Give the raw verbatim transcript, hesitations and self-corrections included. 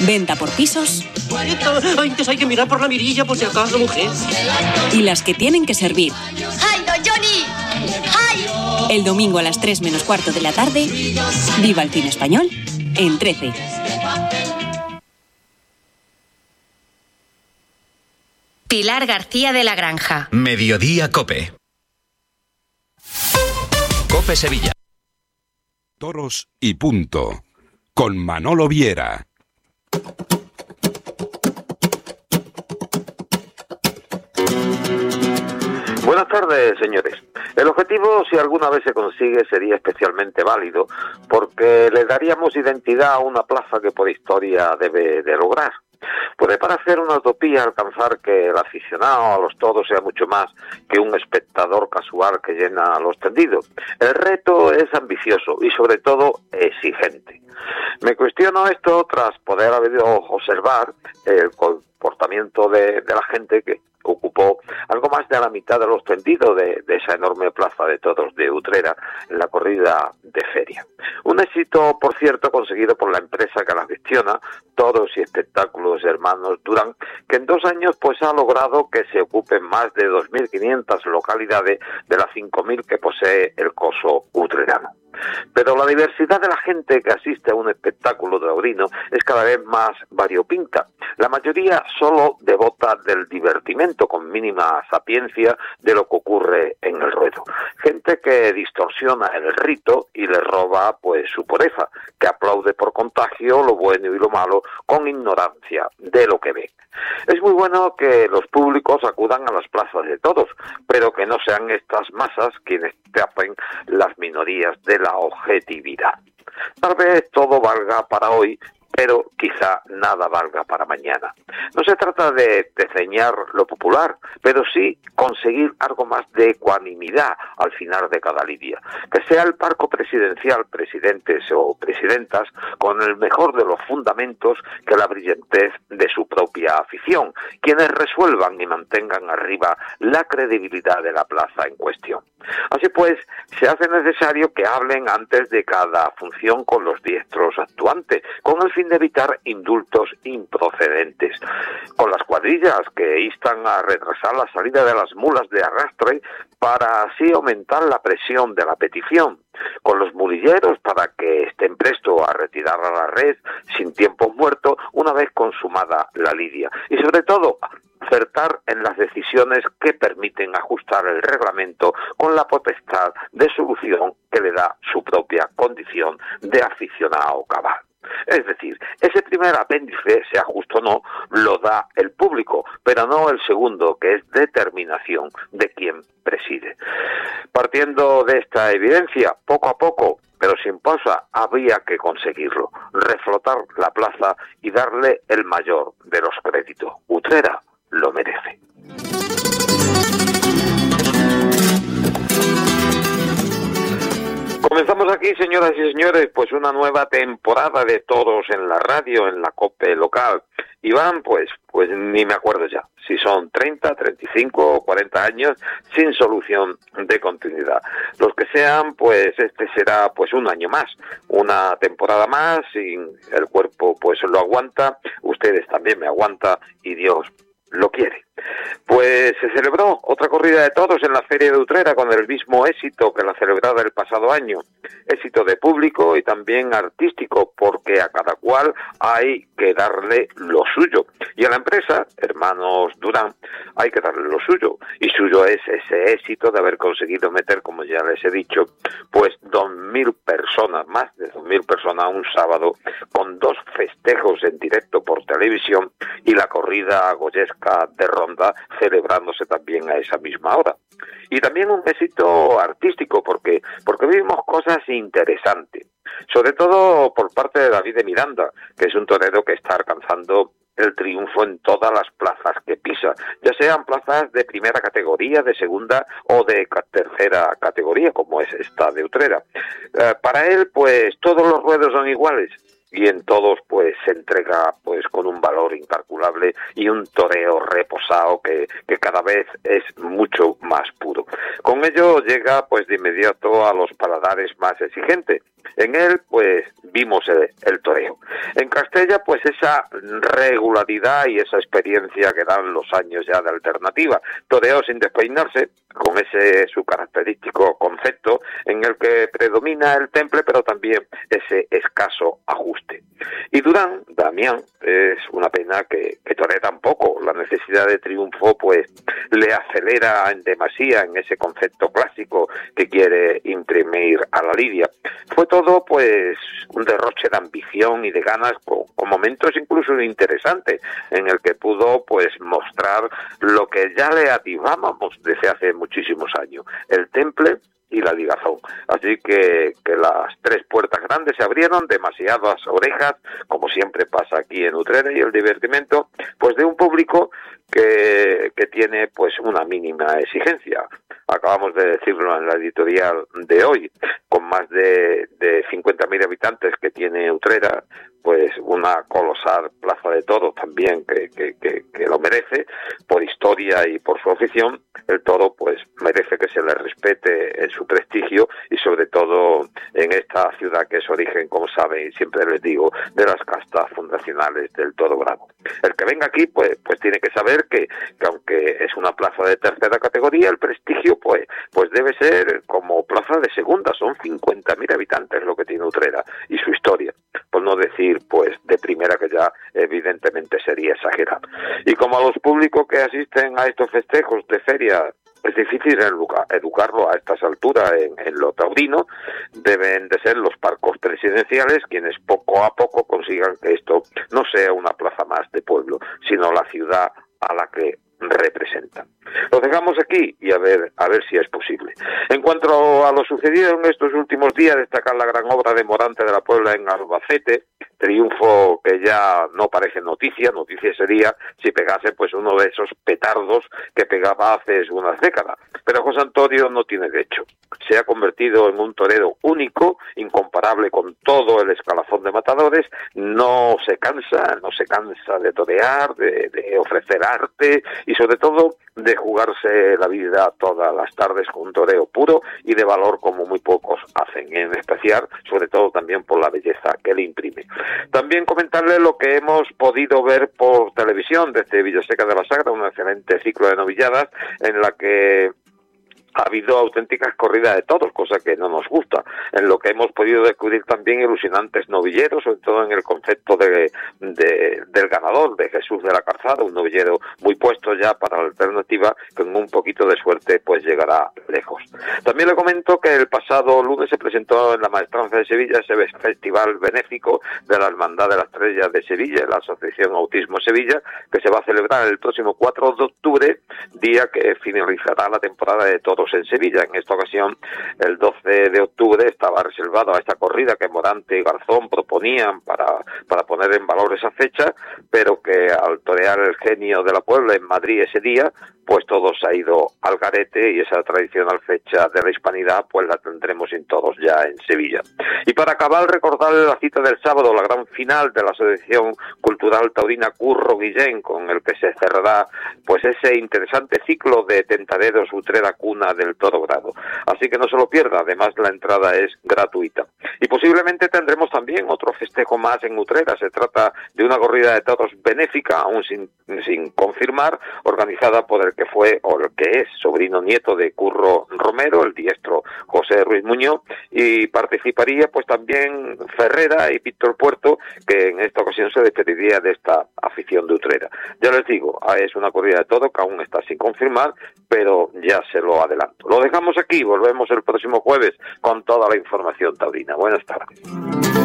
venta por pisos. Antes hay que mirar por la mirilla por si acaso, mujer. Y las que tienen que servir. ¡Ay, don Johnny! ¡Ay! El domingo a las tres menos cuarto de la tarde, viva el cine español en trece. Pilar García de la Granja. Mediodía Cope. Cope Sevilla. Toros y punto. Con Manolo Viera. Buenas tardes, señores. El objetivo, si alguna vez se consigue, sería especialmente válido, porque le daríamos identidad a una plaza que por historia debe de lograr. Puede parecer una utopía alcanzar que el aficionado a los toros sea mucho más que un espectador casual que llena los tendidos. El reto es ambicioso y sobre todo exigente. Me cuestiono esto tras poder haber observar el comportamiento de, de la gente que ocupó algo más de la mitad de los tendidos de, de esa enorme plaza de toros de Utrera en la corrida de feria. Un éxito, por cierto, conseguido por la empresa que la gestiona, Toros y Espectáculos Hermanos Durán, que en dos años pues ha logrado que se ocupen más de dos mil quinientas localidades de las cinco mil que posee el coso utrerano. Pero la diversidad de la gente que asiste a un espectáculo taurino es cada vez más variopinta. La mayoría solo devota del divertimento, con mínima sapiencia de lo que ocurre en el ruedo. Gente que distorsiona el rito y le roba pues su pureza, que aplaude por contagio lo bueno y lo malo con ignorancia de lo que ven. Es muy bueno que los públicos acudan a las plazas de toros, pero que no sean estas masas quienes tapen las minorías de la objetividad. Tal vez todo valga para hoy, pero quizá nada valga para mañana. No se trata de desdeñar lo popular, pero sí conseguir algo más de ecuanimidad al final de cada lidia. Que sea el parco presidencial, presidentes o presidentas, con el mejor de los fundamentos que la brillantez de su propia afición, quienes resuelvan y mantengan arriba la credibilidad de la plaza en cuestión. Así pues, se hace necesario que hablen antes de cada función con los diestros actuantes, con el fin de evitar indultos improcedentes, con las cuadrillas que instan a retrasar la salida de las mulas de arrastre para así aumentar la presión de la petición, con los mulilleros para que estén prestos a retirar a la red sin tiempo muerto una vez consumada la lidia, y sobre todo acertar en las decisiones que permiten ajustar el reglamento con la potestad de solución que le da su propia condición de aficionado cabal. Es decir, ese primer apéndice, sea justo o no, lo da el público, pero no el segundo, que es determinación de quien preside. Partiendo de esta evidencia, poco a poco, pero sin pausa, había que conseguirlo, reflotar la plaza y darle el mayor de los créditos. Utrera lo merece. Comenzamos aquí, señoras y señores, pues una nueva temporada de toros en la radio, en la COPE local. Y van, pues, pues ni me acuerdo ya, si son treinta, treinta y cinco o cuarenta años sin solución de continuidad. Los que sean, pues este será pues un año más, una temporada más, y el cuerpo pues lo aguanta, ustedes también me aguantan y Dios lo quiere. Pues se celebró otra corrida de toros en la Feria de Utrera con el mismo éxito que la celebrada el pasado año. Éxito de público y también artístico, porque a cada cual hay que darle lo suyo. Y a la empresa, Hermanos Durán, hay que darle lo suyo. Y suyo es ese éxito de haber conseguido meter, como ya les he dicho, pues dos mil personas, más de dos mil personas un sábado, con dos festejos en directo por televisión y la corrida goyesca de Ronda celebrándose también a esa misma hora. Y también un éxito artístico, porque porque vimos cosas interesantes, sobre todo por parte de David de Miranda, que es un torero que está alcanzando el triunfo en todas las plazas que pisa, ya sean plazas de primera categoría, de segunda o de tercera categoría, como es esta de Utrera. Eh, para él, pues todos los ruedos son iguales. y en todos pues se entrega pues con un valor incalculable y un toreo reposado que, que cada vez es mucho más puro. Con ello llega pues de inmediato a los paladares más exigentes. En él pues vimos el, el toreo. En Castella pues esa regularidad y esa experiencia que dan los años ya de alternativa. Toreo sin despeinarse, con ese su característico concepto en el que predomina el temple, pero también ese escaso ajuste. Y Durán, Damián, es una pena que, que toree tampoco. La necesidad de triunfo pues le acelera en demasía en ese concepto clásico que quiere imprimir a la lidia. Fue todo pues un derroche de ambición y de ganas, con, con momentos incluso interesantes en el que pudo pues mostrar lo que ya le atisbábamos desde hace muchísimos años, el temple y la ligazón. Así que, que las tres puertas grandes se abrieron, demasiadas orejas, como siempre pasa aquí en Utrera, y el divertimento pues de un público que, que tiene pues una mínima exigencia. Acabamos de decirlo en la editorial de hoy, con más de, de cincuenta mil habitantes que tiene Utrera, pues una colosal plaza de toros también que, que, que, que lo merece por historia y por su afición. El toro pues merece que se le respete en su prestigio y sobre todo en esta ciudad que es origen, como saben, y siempre les digo, de las castas fundacionales del toro bravo. El que venga aquí pues pues tiene que saber que, que aunque es una plaza de tercera categoría, el prestigio pues pues debe ser como plaza de segunda. Son cincuenta mil habitantes lo que tiene Utrera y su historia, por no decir pues de primera, que ya evidentemente sería exagerar. Y como a los públicos que asisten a estos festejos de feria es difícil educarlo a estas alturas en, en lo taurino, deben de ser los parcos presidenciales quienes poco a poco consigan que esto no sea una plaza más de pueblo, sino la ciudad a la que representan. Lo dejamos aquí y a ver a ver si es posible. En cuanto a lo sucedido en estos últimos días, destacar la gran obra de Morante de la Puebla en Albacete, triunfo que ya no parece noticia. Noticia sería si pegase pues uno de esos petardos que pegaba hace unas décadas. Pero José Antonio no tiene derecho. Se ha convertido en un torero único, incomparable con todo el escalafón de matadores. No se cansa, no se cansa de torear, de, de ofrecer arte y sobre todo de jugarse la vida todas las tardes con un toreo puro y de valor como muy pocos hacen, en especial, sobre todo también por la belleza que le imprime. También comentarle lo que hemos podido ver por televisión desde Villaseca de la Sagra, un excelente ciclo de novilladas en la que ha habido auténticas corridas de toros, cosa que no nos gusta, en lo que hemos podido descubrir también ilusionantes novilleros, sobre todo en el concepto de, de del ganador, de Jesús de la Calzada, un novillero muy puesto ya para la alternativa, con un poquito de suerte pues llegará lejos. También le comento que el pasado lunes se presentó en la Maestranza de Sevilla ese festival benéfico de la Hermandad de las Estrellas de Sevilla, la Asociación Autismo Sevilla, que se va a celebrar el próximo cuatro de octubre, día que finalizará la temporada de toros en Sevilla. En esta ocasión, el doce de octubre, estaba reservado a esta corrida que Morante y Garzón proponían para, para poner en valor esa fecha, pero que al torear el genio de la Puebla en Madrid ese día, pues todo se ha ido al garete y esa tradicional fecha de la hispanidad pues la tendremos en todos ya en Sevilla. Y para acabar, recordarle la cita del sábado, la gran final de la Asociación Cultural Taurina Curro Guillén, con el que se cerrará pues ese interesante ciclo de tentaderos Utrera Cuna del Toro Bravo. Así que no se lo pierda, además la entrada es gratuita. Y posiblemente tendremos también otro festejo más en Utrera. Se trata de una corrida de toros benéfica, aún sin, sin confirmar, organizada por el que fue, o el que es, sobrino nieto de Curro Romero, el diestro José Ruiz Muñoz, y participaría pues también Ferrera y Víctor Puerto, que en esta ocasión se despediría de esta afición de Utrera. Ya les digo, es una corrida de toros que aún está sin confirmar, pero ya se lo adelanto. Lo dejamos aquí, volvemos el próximo jueves con toda la información taurina. Buenas tardes.